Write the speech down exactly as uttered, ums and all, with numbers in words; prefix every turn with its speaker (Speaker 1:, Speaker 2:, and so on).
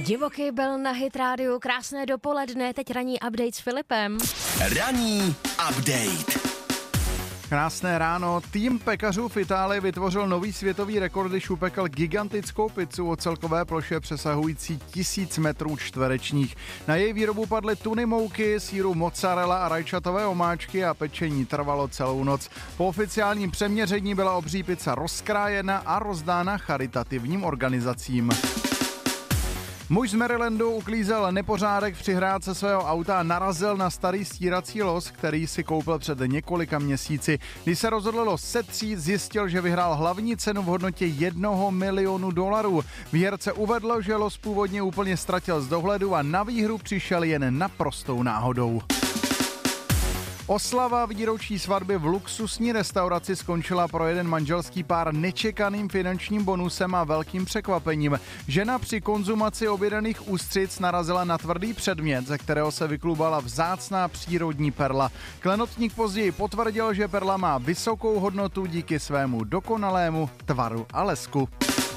Speaker 1: Divoký byl na Hit rádiu, krásné dopoledne, teď ranní update s Filipem.
Speaker 2: Ranní update.
Speaker 3: Krásné ráno. Tým pekařů v Itálii vytvořil nový světový rekord, když upekl gigantickou pizzu o celkové ploše přesahující tisíc metrů čtverečních. Na její výrobu padly tuny mouky, sýru mozzarella a rajčatové omáčky a pečení trvalo celou noc. Po oficiálním přeměření byla obří pizza rozkrájena a rozdána charitativním organizacím. Muž z Marylandu uklízel nepořádek při hrádce svého auta a narazil na starý stírací los, který si koupil před několika měsíci. Když se rozhodl los setřít, zjistil, že vyhrál hlavní cenu v hodnotě jednoho milionu dolarů. Výherce uvedl, že los původně úplně ztratil z dohledu a na výhru přišel jen naprostou náhodou. Oslava výročí svatby v luxusní restauraci skončila pro jeden manželský pár nečekaným finančním bonusem a velkým překvapením. Žena při konzumaci objednaných ústřic narazila na tvrdý předmět, ze kterého se vyklubala vzácná přírodní perla. Klenotník později potvrdil, že perla má vysokou hodnotu díky svému dokonalému tvaru a lesku.